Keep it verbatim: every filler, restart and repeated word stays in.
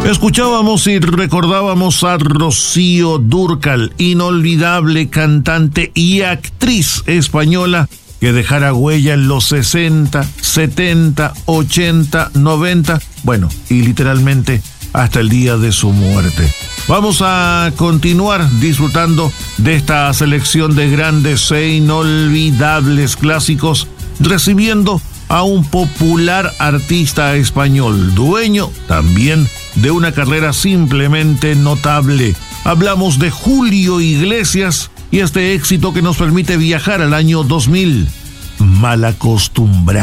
Escuchábamos y recordábamos a Rocío Dúrcal, inolvidable cantante y actriz española que dejara huella en los sesenta, setenta, ochenta, noventa, bueno, y literalmente hasta el día de su muerte. Vamos a continuar disfrutando de esta selección de grandes e inolvidables clásicos, recibiendo a un popular artista español, dueño también de una carrera simplemente notable. Hablamos de Julio Iglesias y este éxito que nos permite viajar al año dos mil, Malacostumbrado.